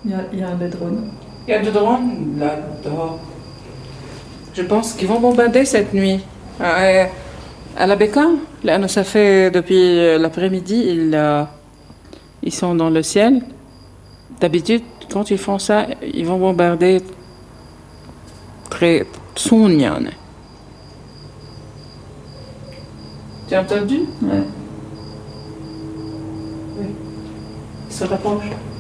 Il y a des drones. Il y a des drones là dehors. Je pense qu'ils vont bombarder cette nuit. À la Béka, là, ça fait depuis l'après-midi, ils sont dans le ciel. D'habitude, quand ils font ça, ils vont bombarder très soon. Tu as entendu? Ouais. Oui. Ils se rapprochent.